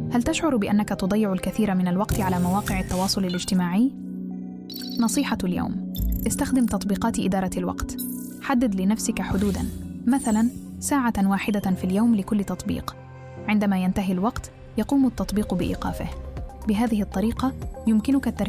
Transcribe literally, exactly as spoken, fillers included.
هل تشعر بأنك تضيع الكثير من الوقت على مواقع التواصل الاجتماعي؟ نصيحة اليوم: استخدم تطبيقات إدارة الوقت. حدد لنفسك حدوداً، مثلاً ساعة واحدة في اليوم لكل تطبيق. عندما ينتهي الوقت، يقوم التطبيق بإيقافه. بهذه الطريقة يمكنك التركيز